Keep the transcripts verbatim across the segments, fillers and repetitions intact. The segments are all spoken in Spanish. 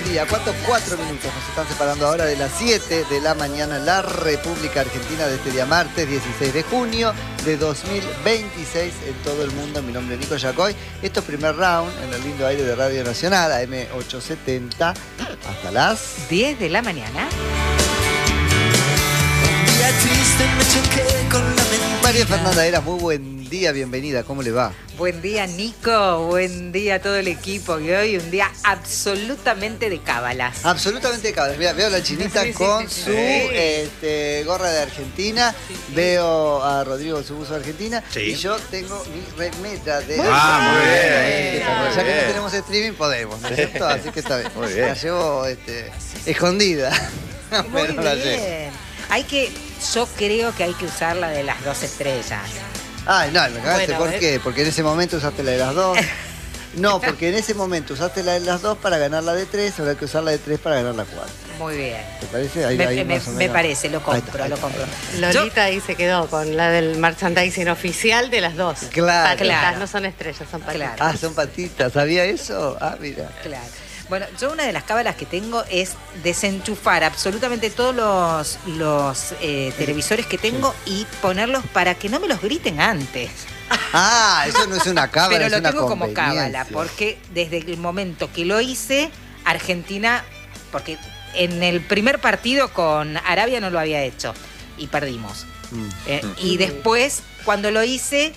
día. ¿Cuántos? Cuatro minutos nos están separando ahora de las siete de la mañana en la República Argentina de este día martes dieciséis de junio de dos mil veintiséis en todo el mundo. Mi nombre es Nico Yacoy. Esto es primer round en el lindo aire de Radio Nacional, A M ochocientos setenta, hasta las diez de la mañana. María Fernanda Heras, muy buen día, bienvenida, ¿cómo le va? Buen día, Nico, buen día a todo el equipo, que hoy un día absolutamente de cábalas. Absolutamente de cábalas. Mira, veo a la chinita Sí, sí, con sí, sí. su este, gorra de Argentina, veo a Rodrigo con su buzo de Argentina, Sí. y yo tengo mi remera de Ah, muy bien. Argentina. Ya Muy que no bien. tenemos streaming, podemos, ¿no es cierto? Así que está bien. Muy bien. La llevo este, escondida. Muy Pero la llevo. bien. Hay que, yo creo que hay que usar la de las dos estrellas. Ay, no, me cagaste. Bueno, ¿Por eh. qué? Porque en ese momento usaste la de las dos. No, porque en ese momento usaste la de las dos para ganar la de tres, ahora hay que usar la de tres para ganar la cuatro. Muy bien. ¿Te parece? Ahí, Me, ahí me- más o me menos. parece, lo Ahí compro, está, ahí lo está. compro. Lolita ahí se quedó con la del merchandising oficial de las dos. Claro. Patitas, Claro. no son estrellas, son patitas. Claro. Ah, son patitas. ¿Sabía eso? Ah, mira. Claro. Bueno, yo una de las cábalas que tengo es desenchufar absolutamente todos los, los eh, televisores que tengo y ponerlos para que no me los griten antes. Ah, eso no es una cábala, Pero es lo una tengo como cábala, conveniencia. porque desde el momento que lo hice, Argentina, porque en el primer partido con Arabia no lo había hecho y perdimos. Mm. Eh, y después, cuando lo hice,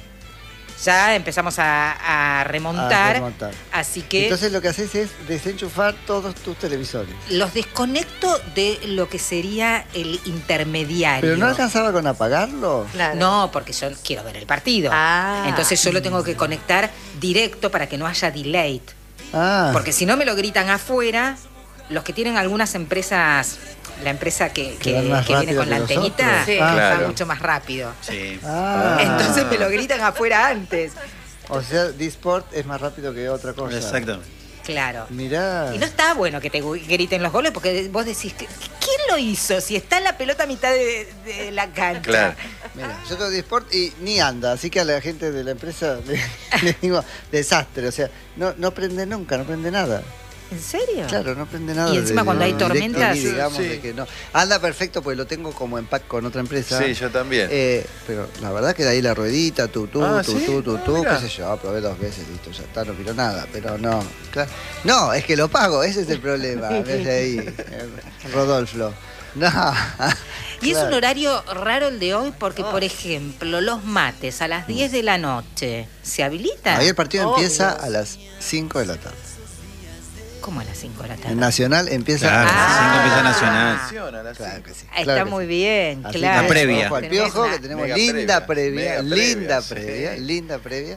ya empezamos a, a remontar. A remontar. Así que Entonces lo que haces es desenchufar todos tus televisores. los desconecto de lo que sería el intermediario. ¿Pero no alcanzaba con apagarlo? Claro. No, porque yo quiero ver el partido. Ah. Entonces yo lo tengo que conectar directo para que no haya delay. Ah, Porque si no me lo gritan afuera, los que tienen algunas empresas, la empresa que, Que que- van más que viene rápido con la que los antenita, otros. Sí. va Claro. mucho más rápido. Sí. ah. Entonces me lo gritan afuera antes. O sea, Disport es más rápido que otra cosa. Exacto. Claro. Mirá. Y no está bueno que te griten los goles porque vos decís, ¿quién lo hizo? Si está en la pelota a mitad de, de la cancha. Claro. Mira, yo tengo Disport y ni anda, así que a la gente de la empresa le, le digo, desastre, o sea, no, no prende nunca, no prende nada. ¿En serio? Claro, no prende nada. Y encima de- cuando hay de directo tormentas- ni digamos Sí. de que no. Anda perfecto porque lo tengo como en pack con otra empresa. Sí, yo también. Eh, pero la verdad que de ahí la ruedita, tu, tu, Ah, tu, ¿sí? tu, tu, Ah, tu, mira. qué sé yo, probé dos veces, listo, ya está, no miro nada, pero no. Claro. No, es que lo pago, ese es el problema. Desde ahí, eh, Rodolfo. No. Y es Claro. un horario raro el de hoy porque, por ejemplo, los mates a las diez de la noche, ¿se habilitan? Ahí el partido Obvio. empieza a las cinco de la tarde. ¿Cómo a las cinco de la tarde? En Nacional empieza Claro, a las Ah. cinco cinco. empieza Nacional. Claro que sí. Ah, Está claro que muy sí. bien, Así claro. que, La previa. ojo al Tenés piojo, la- que tenemos Mega linda previa, previa, mega linda previa, previa, sí. linda previa.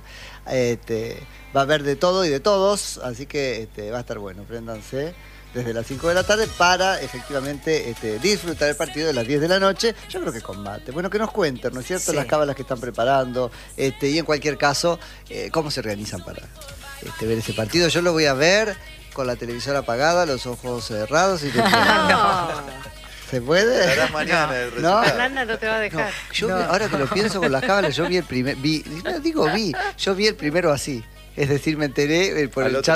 Este, va a haber de todo y de todos, así que este, va a estar bueno. Préndanse desde las cinco de la tarde para efectivamente este, disfrutar el partido de las diez de la noche. Yo creo que combate. Bueno, que nos cuenten, ¿no es cierto? Sí. Las cábalas que están preparando este, y en cualquier caso, eh, cómo se organizan para este, ver ese partido. Yo lo voy a ver con la televisora apagada, los ojos cerrados y te- No. ¿Se puede? Harás mañana el No. resultado. Fernanda no te va a No, dejar. yo vi- ahora que lo pienso con las cábalas, yo vi el primer, vi, no digo vi, yo vi el primero así. Es decir, me enteré eh, por Al el otro chat